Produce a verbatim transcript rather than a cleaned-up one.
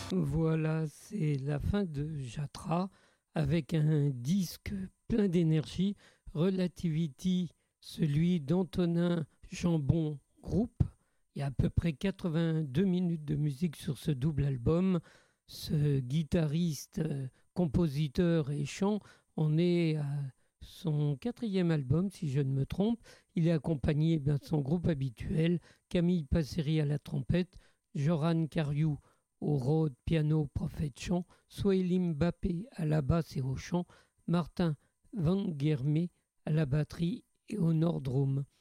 Voilà, c'est la fin de Jatra avec un disque plein d'énergie, Relativity, celui d'Antonin Jambon Group. Il y a à peu près quatre-vingt-deux minutes de musique sur ce double album. Ce guitariste, euh, compositeur et chant en est à son quatrième album, si je ne me trompe. Il est accompagné de son groupe habituel, Camille Passeri à la trompette, Joran Cariou au Rhodes, piano, prophète chant, Sohaili Mbappé à la basse et au chant, Martin Van Guermé à la batterie et au nord drum.